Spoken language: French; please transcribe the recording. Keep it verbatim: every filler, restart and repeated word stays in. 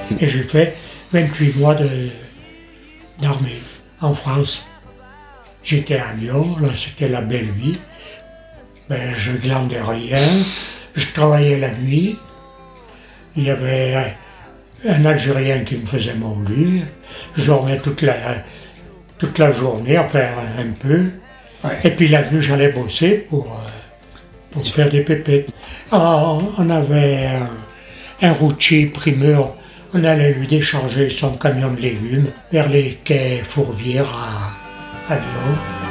Et j'ai fait vingt-huit mois de, d'armée en France. J'étais à Lyon, là c'était la belle vie. Ben, je glandais rien, je travaillais la nuit. Il y avait un Algérien qui me faisait mon lit. Je dormais toute la, toute la journée, enfin un peu. Ouais. Et puis la nuit, j'allais bosser pour, euh, pour me faire des pépettes. Alors, on avait un, un routier primeur. On allait lui décharger son camion de légumes vers les quais Fourvière à, à Lyon.